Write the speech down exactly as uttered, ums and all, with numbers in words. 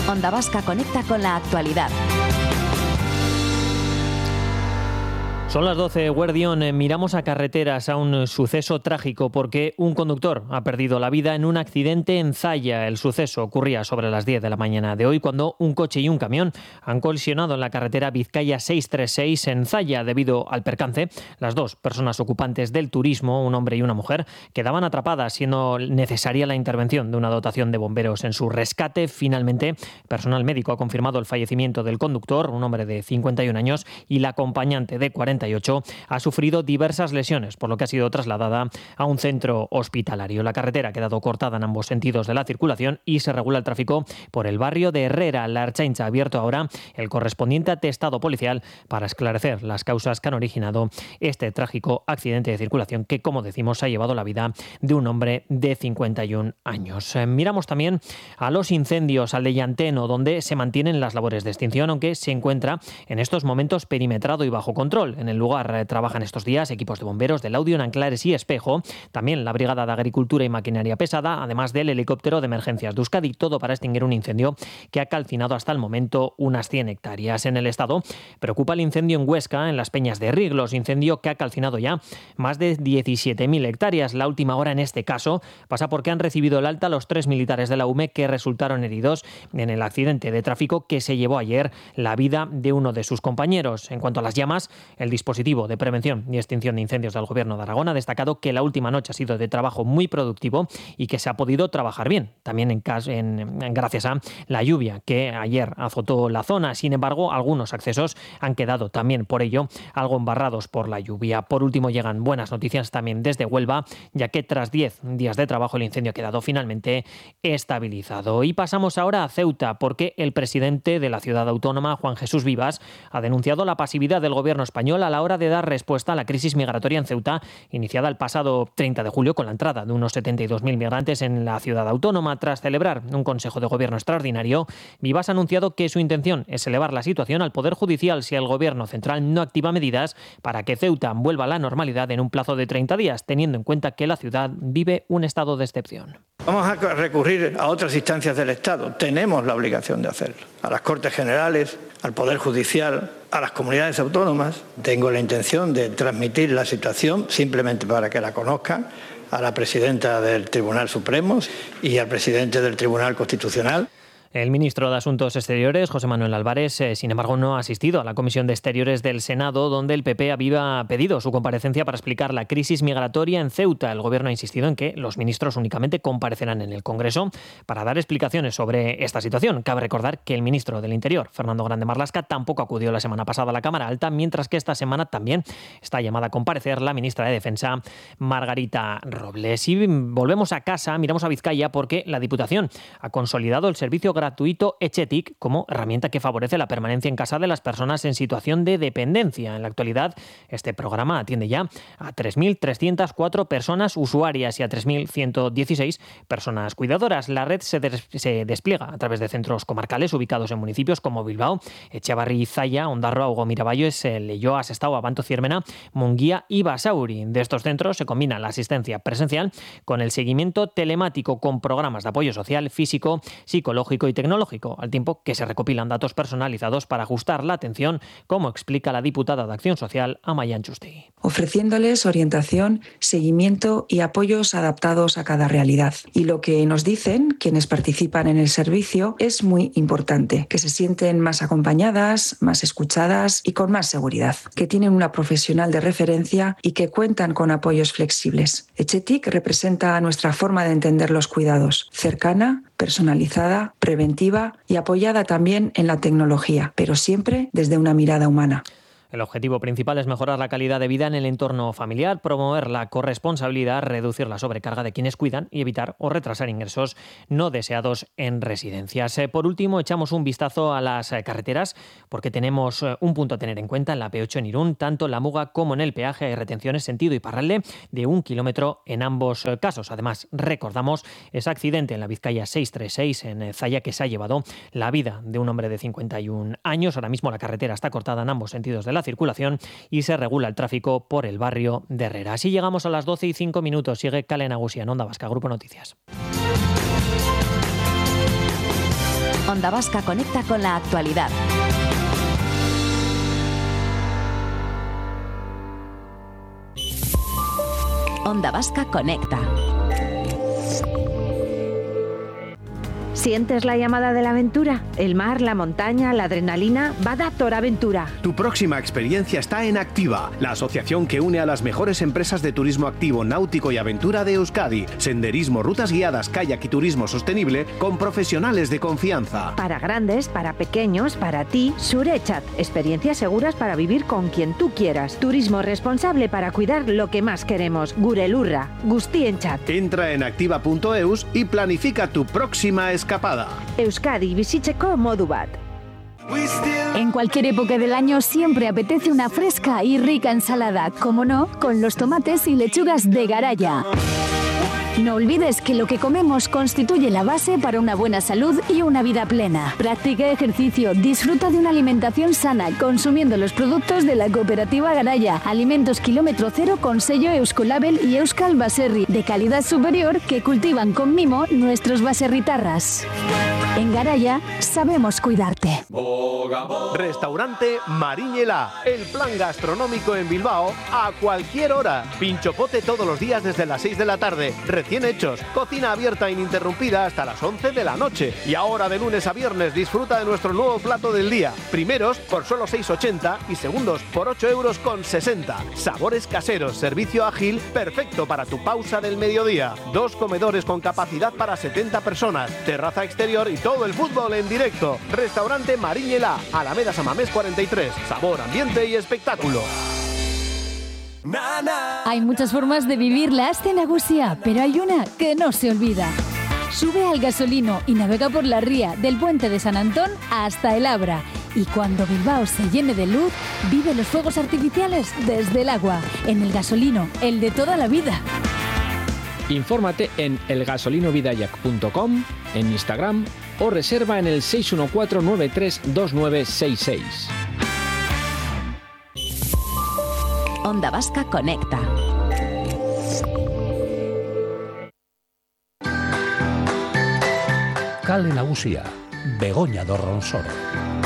Onda Vasca conecta con la actualidad. Son las doce, Guardión. Miramos a carreteras, a un suceso trágico porque un conductor ha perdido la vida en un accidente en Zalla. El suceso ocurría sobre las diez de la mañana de hoy cuando un coche y un camión han colisionado en la carretera Vizcaya seiscientos treinta y seis en Zalla. Debido al percance, las dos personas ocupantes del turismo, un hombre y una mujer, quedaban atrapadas, siendo necesaria la intervención de una dotación de bomberos en su rescate. Finalmente, personal médico ha confirmado el fallecimiento del conductor, un hombre de cincuenta y un años, y la acompañante de cuarenta y ocho ha sufrido diversas lesiones, por lo que ha sido trasladada a un centro hospitalario. La carretera ha quedado cortada en ambos sentidos de la circulación y se regula el tráfico por el barrio de Herrera. La Ertzaintza ha abierto ahora el correspondiente atestado policial para esclarecer las causas que han originado este trágico accidente de circulación que, como decimos, ha llevado la vida de un hombre de cincuenta y un años. Eh, miramos también a los incendios, al de Llanteno, donde se mantienen las labores de extinción, aunque se encuentra en estos momentos perimetrado y bajo control. En el lugar eh, trabajan estos días equipos de bomberos del Laudio, Nanclares y Espejo, también la Brigada de Agricultura y Maquinaria Pesada, además del helicóptero de emergencias de Euskadi, todo para extinguir un incendio que ha calcinado hasta el momento unas cien hectáreas. En el estado preocupa el incendio en Huesca, en las Peñas de Riglos, incendio que ha calcinado ya más de diecisiete mil hectáreas. La última hora en este caso pasa porque han recibido el alta los tres militares de la U M E que resultaron heridos en el accidente de tráfico que se llevó ayer la vida de uno de sus compañeros. En cuanto a las llamas, el dispositivo de prevención y extinción de incendios del Gobierno de Aragón ha destacado que la última noche ha sido de trabajo muy productivo y que se ha podido trabajar bien, también en, en, en gracias a la lluvia que ayer azotó la zona. Sin embargo, algunos accesos han quedado también por ello algo embarrados por la lluvia. Por último, llegan buenas noticias también desde Huelva, ya que tras diez días de trabajo el incendio ha quedado finalmente estabilizado. Y pasamos ahora a Ceuta, porque el presidente de la ciudad autónoma, Juan Jesús Vivas, ha denunciado la pasividad del Gobierno español a la hora de dar respuesta a la crisis migratoria en Ceuta, iniciada el pasado treinta de julio con la entrada de unos setenta y dos mil migrantes en la ciudad autónoma. Tras celebrar un Consejo de Gobierno extraordinario, Vivas ha anunciado que su intención es elevar la situación al Poder Judicial si el Gobierno central no activa medidas para que Ceuta vuelva a la normalidad en un plazo de treinta días, teniendo en cuenta que la ciudad vive un estado de excepción. Vamos a recurrir a otras instancias del Estado. Tenemos la obligación de hacerlo. A las Cortes Generales, al Poder Judicial, a las comunidades autónomas. Tengo la intención de transmitir la situación, simplemente para que la conozcan, a la presidenta del Tribunal Supremo y al presidente del Tribunal Constitucional. El ministro de Asuntos Exteriores, José Manuel Álvarez, eh, sin embargo, no ha asistido a la Comisión de Exteriores del Senado, donde el P P había pedido su comparecencia para explicar la crisis migratoria en Ceuta. El Gobierno ha insistido en que los ministros únicamente comparecerán en el Congreso para dar explicaciones sobre esta situación. Cabe recordar que el ministro del Interior, Fernando Grande Marlaska, tampoco acudió la semana pasada a la Cámara Alta, mientras que esta semana también está llamada a comparecer la ministra de Defensa, Margarita Robles. Y volvemos a casa, miramos a Vizcaya, porque la Diputación ha consolidado el servicio gratuito gratuito Etxetik como herramienta que favorece la permanencia en casa de las personas en situación de dependencia. En la actualidad, este programa atiende ya a tres mil trescientas cuatro personas usuarias y a tres mil ciento dieciséis personas cuidadoras. La red se, des- se despliega a través de centros comarcales ubicados en municipios como Bilbao, Etxebarri, Zalla, Ondarroa, Hugo Miravalles, Leioa, Sestao, Abanto, Ciermena, Munguía y Basauri. De estos centros se combina la asistencia presencial con el seguimiento telemático con programas de apoyo social, físico, psicológico y tecnológico, al tiempo que se recopilan datos personalizados para ajustar la atención, como explica la diputada de Acción Social, Amaia Antxustegi. Ofreciéndoles orientación, seguimiento y apoyos adaptados a cada realidad. Y lo que nos dicen quienes participan en el servicio es muy importante, que se sienten más acompañadas, más escuchadas y con más seguridad, que tienen una profesional de referencia y que cuentan con apoyos flexibles. Etxetik representa nuestra forma de entender los cuidados, cercana, personalizada, preventiva y apoyada también en la tecnología, pero siempre desde una mirada humana. El objetivo principal es mejorar la calidad de vida en el entorno familiar, promover la corresponsabilidad, reducir la sobrecarga de quienes cuidan y evitar o retrasar ingresos no deseados en residencias. Por último, echamos un vistazo a las carreteras porque tenemos un punto a tener en cuenta en la P ocho en Irún. Tanto en la Muga como en el peaje hay retenciones sentido Iparralde de un kilómetro en ambos casos. Además, recordamos ese accidente en la Vizcaya seiscientos treinta y seis en Zalla que se ha llevado la vida de un hombre de cincuenta y un años. Ahora mismo la carretera está cortada en ambos sentidos de la circulación y se regula el tráfico por el barrio de Herrera. Así llegamos a las doce y cinco minutos. Sigue Kale Nagusia en Onda Vasca, Grupo Noticias. Onda Vasca conecta con la actualidad. Onda Vasca conecta. ¿Sientes la llamada de la aventura? El mar, la montaña, la adrenalina. Badator Aventura. Tu próxima experiencia está en Activa, la asociación que une a las mejores empresas de turismo activo, náutico y aventura de Euskadi. Senderismo, rutas guiadas, kayak y turismo sostenible con profesionales de confianza. Para grandes, para pequeños, para ti, Surechat. Experiencias seguras para vivir con quien tú quieras. Turismo responsable para cuidar lo que más queremos. Gurelurra, Guztienchat. Entra en activa punto eus y planifica tu próxima escapada. Euskadi bizitzeko modu bat. En cualquier época del año siempre apetece una fresca y rica ensalada, como no, con los tomates y lechugas de Garaya. No olvides que lo que comemos constituye la base para una buena salud y una vida plena. Practica ejercicio, disfruta de una alimentación sana, consumiendo los productos de la cooperativa Garaya. Alimentos kilómetro cero con sello Euskolabel y Euskal Baserri, de calidad superior que cultivan con mimo nuestros baserritarras. En Garaya sabemos cuidarte. Restaurante Mariñela, el plan gastronómico en Bilbao a cualquier hora. Pinchopote todos los días desde las seis de la tarde. Recién hechos, cocina abierta ininterrumpida hasta las once de la noche. Y ahora de lunes a viernes disfruta de nuestro nuevo plato del día. Primeros por solo seis ochenta y segundos por ocho euros con sesenta. Sabores caseros, servicio ágil, perfecto para tu pausa del mediodía. Dos comedores con capacidad para setenta personas, terraza exterior y todo el fútbol en directo. Restaurante Mariñela, Alameda Samamés cuarenta y tres. Sabor, ambiente y espectáculo. Hay muchas formas de vivir la Aste Nagusia, pero hay una que no se olvida. Sube al Gasolino y navega por la ría del puente de San Antón hasta el Abra. Y cuando Bilbao se llene de luz, vive los fuegos artificiales desde el agua. En el Gasolino, el de toda la vida. Infórmate en el gasolino bidayak punto com, en Instagram o reserva en el seis uno cuatro nueve tres dos nueve seis seis. Onda Vasca conecta. Kale Nagusia, Begoña do Ronsoro.